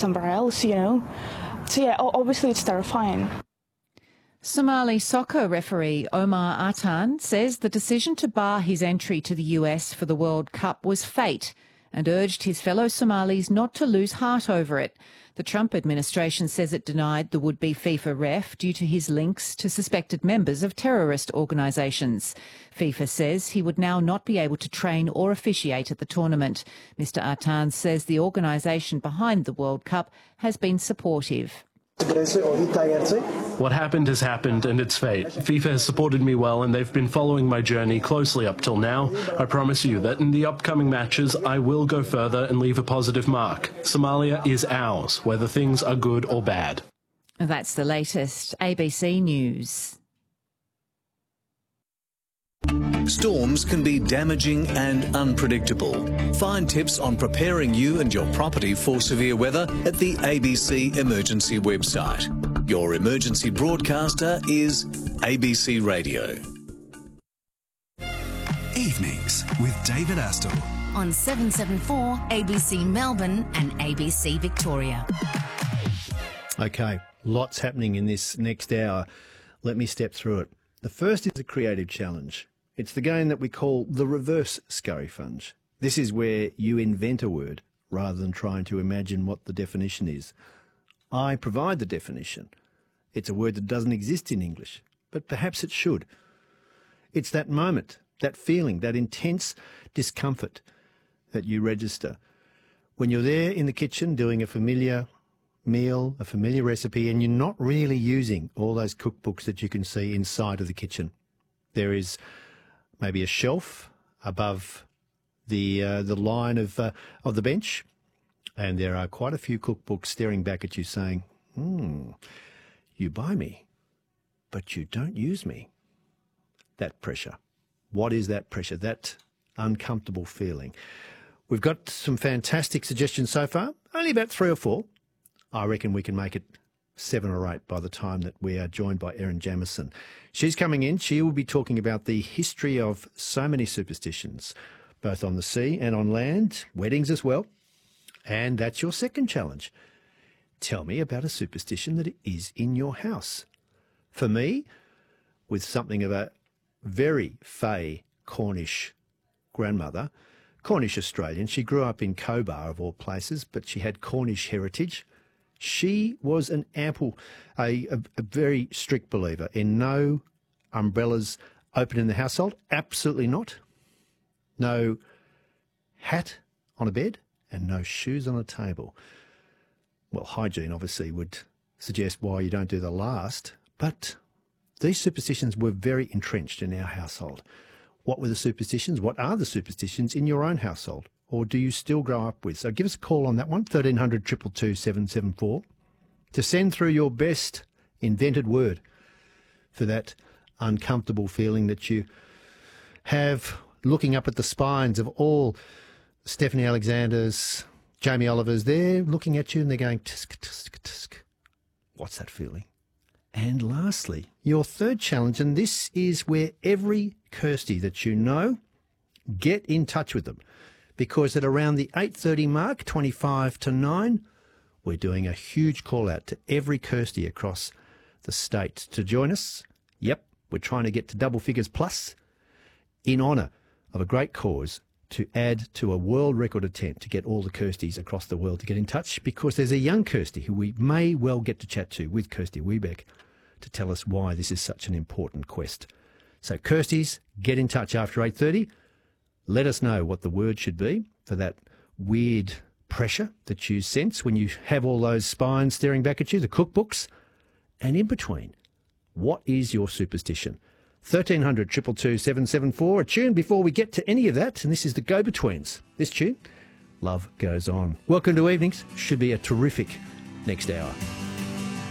somewhere else, you know. So yeah, obviously it's terrifying. Somali soccer referee Omar Atan says the decision to bar his entry to the US for the World Cup was fate and urged his fellow Somalis not to lose heart over it. The Trump administration says it denied the would-be FIFA ref due to his links to suspected members of terrorist organisations. FIFA says he would now not be able to train or officiate at the tournament. Mr Atan says the organisation behind the World Cup has been supportive. What happened has happened and it's fate. FIFA has supported me well and they've been following my journey closely up till now. I promise you that in the upcoming matches I will go further and leave a positive mark. Somalia is ours, whether things are good or bad. That's the latest. ABC News. Storms can be damaging and unpredictable. Find tips on preparing you and your property for severe weather at the ABC Emergency website. Your emergency broadcaster is ABC Radio. Evenings with David Astle on 774 ABC Melbourne and ABC Victoria. Okay, lots happening in this next hour. Let me step through it. The first is a creative challenge. It's the game that we call the reverse scurryfunge. This is where you invent a word rather than trying to imagine what the definition is. I provide the definition. It's a word that doesn't exist in English, but perhaps it should. It's that moment, that feeling, that intense discomfort that you register when you're there in the kitchen doing a familiar meal, a familiar recipe, and you're not really using all those cookbooks that you can see inside of the kitchen. There is maybe a shelf above the line of the bench, and there are quite a few cookbooks staring back at you saying, you buy me, but you don't use me. That pressure. What is that pressure? That uncomfortable feeling. We've got some fantastic suggestions so far, only about 3 or 4. I reckon we can make it 7 or 8 by the time that we are joined by Erin Jamieson. She's coming in. She will be talking about the history of so many superstitions, both on the sea and on land, weddings as well. And that's your second challenge. Tell me about a superstition that is in your house. For me, with something of a very fey Cornish grandmother, Cornish Australian. She grew up in Cobar, of all places, but she had Cornish heritage. She was a very strict believer in no umbrellas open in the household. Absolutely not. No hat on a bed and no shoes on a table. Well, hygiene obviously would suggest why you don't do the last, but these superstitions were very entrenched in our household. What were the superstitions? What are the superstitions in your own household? Or do you still grow up with? So give us a call on that one, 1300 222 774, to send through your best invented word for that uncomfortable feeling that you have looking up at the spines of all Stephanie Alexander's, Jamie Oliver's. They're looking at you and they're going, tisk, tisk, tisk. What's that feeling? And lastly, your third challenge, and this is where every Kirsty that you know, get in touch with them. Because at around the 8:30 mark, 25 to 9, we're doing a huge call out to every Kirsty across the state to join us. Yep, we're trying to get to double figures plus in honour of a great cause to add to a world record attempt to get all the Kirsties across the world to get in touch, because there's a young Kirsty who we may well get to chat to with Kirsty Wiebeck to tell us why this is such an important quest. So Kirsties, get in touch after 8:30. Let us know what the word should be for that weird pressure that you sense when you have all those spines staring back at you, the cookbooks, and in between, what is your superstition? 1300 222 774, a tune before we get to any of that, and this is the Go-Betweens. This tune, Love Goes On. Welcome to Evenings. Should be a terrific next hour.